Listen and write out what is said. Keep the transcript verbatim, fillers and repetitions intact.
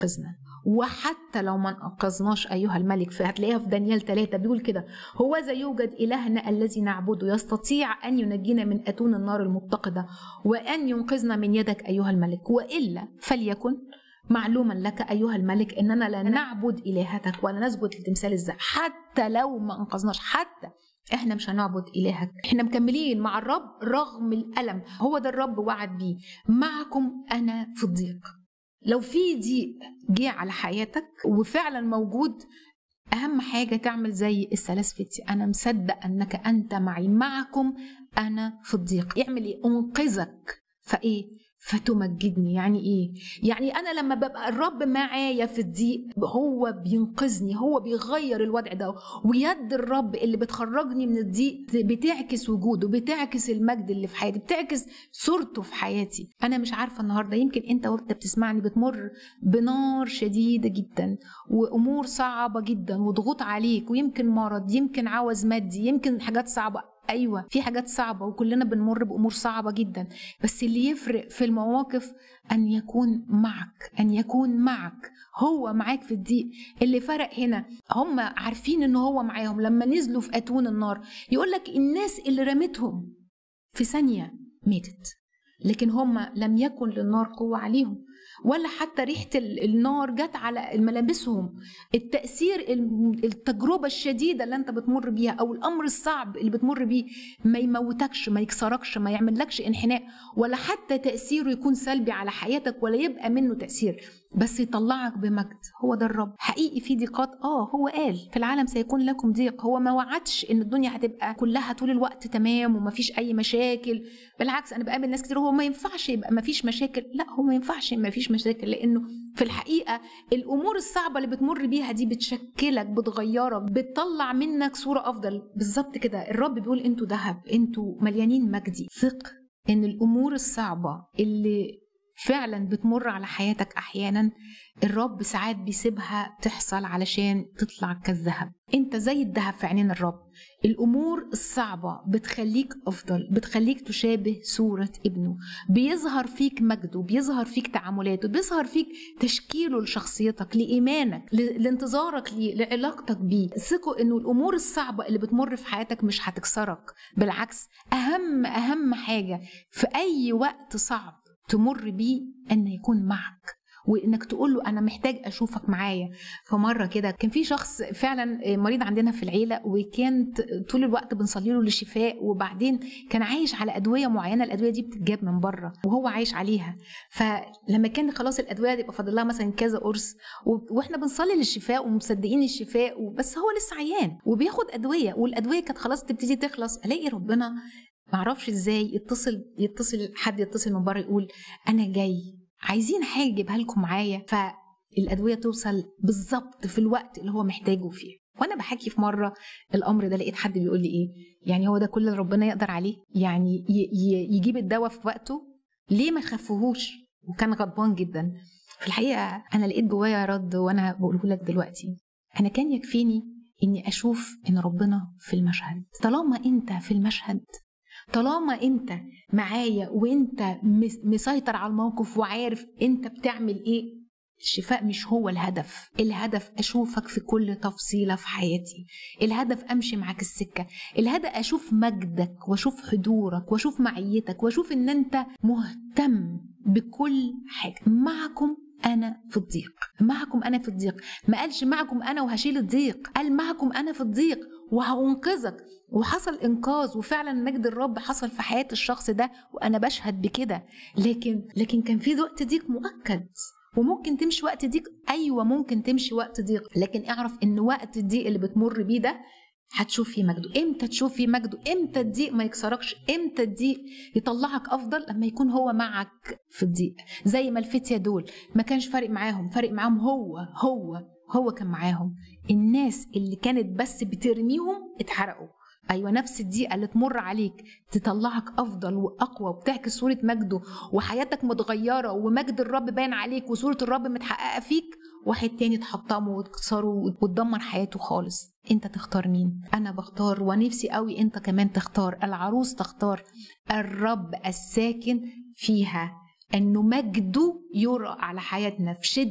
انقذنا. وحتى لو ما انقذناش أيها الملك، فهتلاقيها في دانيال ثلاثة بيقول كده: هو ذا يوجد إلهنا الذي نعبده يستطيع أن ينجينا من أتون النار المتقدة وأن ينقذنا من يدك أيها الملك، وإلا فليكن معلوما لك أيها الملك أننا لا نعبد إلهتك ولا نسجد لتمثال الذهب. حتى لو ما انقذناش، حتى احنا مش هنعبد إلهك، احنا مكملين مع الرب رغم الألم. هو ده الرب وعد بيه: معكم أنا في الضيق. لو في ضيق جه على حياتك وفعلا موجود، أهم حاجة تعمل زي الثلاث فتي: أنا مصدق أنك أنت معي، معكم أنا في الضيق. يعمل إيه؟ أنقذك فإيه؟ فتمجدني. يعني إيه؟ يعني أنا لما ببقى الرب معايا في الضيق هو بينقذني، هو بيغير الوضع ده، ويد الرب اللي بتخرجني من الضيق بتعكس وجوده، بتعكس المجد اللي في حياتي، بتعكس صورته في حياتي. أنا مش عارفة النهاردة يمكن أنت وقت بتسمعني بتمر بنار شديدة جدا وأمور صعبة جدا وضغوط عليك، ويمكن مرض، يمكن عوز مادي، يمكن حاجات صعبة. أيوة، في حاجات صعبة وكلنا بنمر بأمور صعبة جدا، بس اللي يفرق في المواقف أن يكون معك، أن يكون معك، هو معاك في الضيق. اللي فرق هنا هم عارفين أنه هو معاهم. لما نزلوا في أتون النار يقولك الناس اللي رمتهم في ثانية ماتت، لكن هم لم يكن للنار قوة عليهم، ولا حتى ريحة النار جت على ملابسهم. التأثير، التجربة الشديدة اللي انت بتمر بيها او الامر الصعب اللي بتمر بيه ما يموتكش، ما يكسركش، ما يعملكش انحناء، ولا حتى تأثيره يكون سلبي على حياتك، ولا يبقى منه تأثير، بس يطلعك بمجد. هو ده الرب. حقيقي في ضيقات، اه هو قال في العالم سيكون لكم ضيق. هو ما وعدش ان الدنيا هتبقى كلها طول الوقت تمام ومفيش اي مشاكل. بالعكس، انا بقابل ناس كتير هو ما ينفعش يبقى مفيش مشاكل. لا، هو ما ينفعش مفيش مشاكل، لانه في الحقيقة الامور الصعبة اللي بتمر بيها دي بتشكلك، بتغيرك، بتطلع منك صورة افضل. بالظبط كده الرب بيقول: انتوا ذهب، انتوا مليانين مجدي. ثق ان الامور الصعبة اللي فعلا بتمر على حياتك احيانا الرب ساعات بيسيبها تحصل علشان تطلع كالذهب. انت زي الذهب في عينين الرب. الامور الصعبة بتخليك افضل، بتخليك تشابه صورة ابنه، بيظهر فيك مجده، بيظهر فيك تعاملاته، بيظهر فيك تشكيله لشخصيتك، لايمانك، لانتظارك ليه، لعلاقتك بيه. ثقوا انه الامور الصعبة اللي بتمر في حياتك مش هتكسرك. بالعكس، اهم اهم حاجة في اي وقت صعب تمر بيه ان يكون معك، وانك تقول له انا محتاج اشوفك معايا. فمره كده كان في شخص فعلا مريض عندنا في العيله، وكانت طول الوقت بنصلي له للشفاء، وبعدين كان عايش على ادويه معينه، الادويه دي بتتجاب من بره وهو عايش عليها. فلما كان خلاص الادويه دي يبقى فاضل لها مثلا كذا قرص، واحنا بنصلي للشفاء ومصدقين الشفاء، بس هو لسه عيان وبياخد ادويه، والادويه كانت خلاص تبتدي تخلص. الاقي ربنا معرفش ازاي يتصل يتصل حد يتصل من بره يقول: انا جاي، عايزين حاجه اجيبها لكم معايا. فالادويه توصل بالظبط في الوقت اللي هو محتاجه فيه. وانا بحكي في مره الامر ده لقيت حد بيقول لي: ايه يعني هو ده كل اللي ربنا يقدر عليه؟ يعني يجيب الدواء في وقته، ليه ما خفوهوش؟ وكان غضبان جدا. في الحقيقه انا لقيت جوايا رد وانا بقوله لك دلوقتي: انا كان يكفيني اني اشوف ان ربنا في المشهد. طالما انت في المشهد، طالما انت معايا وانت مسيطر على الموقف وعارف انت بتعمل ايه، الشفاء مش هو الهدف. الهدف اشوفك في كل تفصيلة في حياتي، الهدف امشي معاك السكة، الهدف اشوف مجدك واشوف حضورك واشوف معيتك واشوف ان انت مهتم بكل حاجة. معكم أنا في الضيق، معكم أنا في الضيق. ما قالش معكم أنا وهشيل الضيق، قال معكم أنا في الضيق وهأنقذك. وحصل إنقاذ، وفعلا مجد الرب حصل في حياة الشخص ده، وأنا بشهد بكده. لكن لكن كان في وقت ضيق مؤكد، وممكن تمشي وقت ضيق. أيوة ممكن تمشي وقت ضيق، لكن اعرف إن وقت الضيق اللي بتمر بيه ده هتشوف فيه مجده. امتى تشوف فيه مجده؟ امتى الضيق ما يكسركش؟ امتى الضيق يطلعك افضل؟ لما يكون هو معك في الضيق. زي ما الفتية دول ما كانش فارق معاهم، فارق معاهم هو هو هو كان معاهم. الناس اللي كانت بس بترميهم اتحرقوا. ايوه، نفس الضيقه اللي تمر عليك تطلعك افضل واقوى، وبتعكس صوره مجده، وحياتك متغيره، ومجد الرب باين عليك، وصوره الرب متحققه فيك. واحد تاني تحطمه وتكسره وتدمر حياته خالص. انت تختار مين؟ انا بختار، ونفسي قوي انت كمان تختار. العروس تختار الرب الساكن فيها، انه مجده يرى على حياتنا في شدة